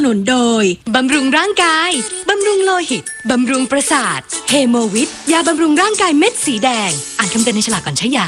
นุนโดยบำรุงร่างกายบำรุงโลหิตบำรุงประสาทเฮโมวิทยาบำรุงร่างกายเม็ดสีแดงอ่านคำเตือนในฉลากก่อนใช้ยา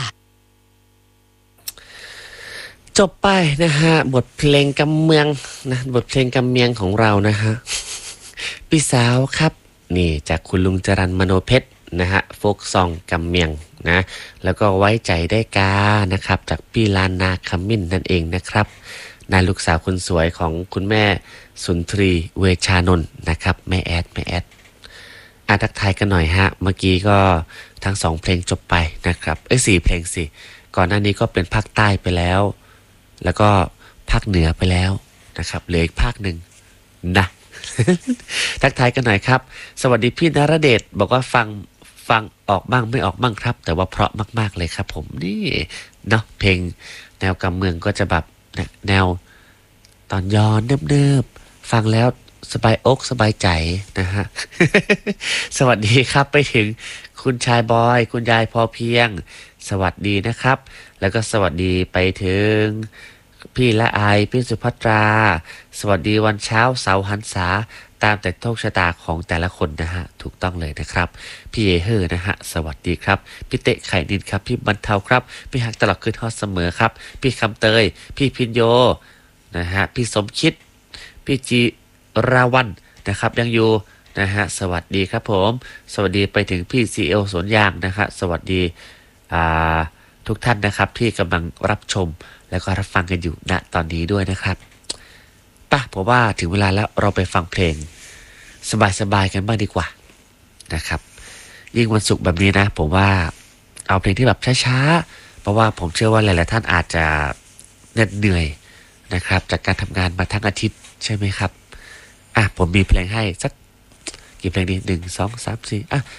จบไปนะฮะบทเพลงกำเมืองนะบทเพลงกำเมียงของเรานะฮะพี่สาวครับนี่จากคุณลุงจรัญมโนเพชรนะฮะโฟกซองกำเมียงนะแล้วก็ไว้ใจได้กานะครับจากพี่ลานาขมิ้นนั่นเองนะครับนายลูกสาวคนสวยของคุณแม่สุนทรีเวชานนท์นะครับแม่แอดทักทายกันหน่อยฮะเมื่อกี้ก็ทั้ง2เพลงจบไปนะครับ4เพลงสิก่อนหน้านี้ก็เป็นภาคใต้ไปแล้วแล้วก็ภาคเหนือไปแล้วนะครับเหลืออีกภาคหนึ่งนะ ทักทายกันหน่อยครับสวัสดีพี่นรเดชบอกว่าฟังออกบ้างไม่ออกบ้างครับแต่ว่าเพราะมากๆเลยครับผมนี่เนาะเพลงแนวกำเมืองก็จะแบบแนวตอนย้อนเนิบๆฟังแล้วสบายอกสบายใจนะฮะ สวัสดีครับไปถึงคุณชายบอยคุณยายพอเพียงสวัสดีนะครับแล้วก็สวัสดีไปถึงพี่ละอายพี่สุภัตราสวัสดีวันเช้าเสาร์หันษาตามแต่โชคชะตาของแต่ละคนนะฮะถูกต้องเลยนะครับพี่เอเฮอร์นะฮะสวัสดีครับพี่เตะไข่ดินครับพี่บรรเทาครับพี่ฮักตลอดคืนทอดเสมอครับพี่คำเตยพี่พินโยนะฮะพี่สมคิดพี่จีราวันนะครับยังอยู่นะฮะสวัสดีครับผมสวัสดีไปถึงพี่ซีเอลสวนยางนะครับสวัสดีทุกท่านนะครับที่กำลังรับชมแล้วก็รับฟังกันอยู่ณตอนนี้ด้วยนะครับป่ะผมว่าถึงเวลาแล้วเราไปฟังเพลงสบายๆกันบ้างดีกว่านะครับยิ่งวันศุกร์แบบนี้นะผมว่าเอาเพลงที่แบบช้าๆเพราะว่าผมเชื่อว่าหลายๆท่านอาจจะเหนื่อยนะครับจากการทำงานมาทั้งอาทิตย์ใช่ไหมครับผมมีเพลงให้สักกี่เพลงดี1 2 3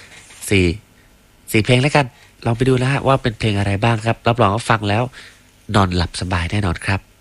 44เพลงแล้วกันลองไปดูนะฮะว่าเป็นเพลงอะไรบ้างครับรับรองว่าฟังแล้วนอนหลับสบายแน่นอนครับ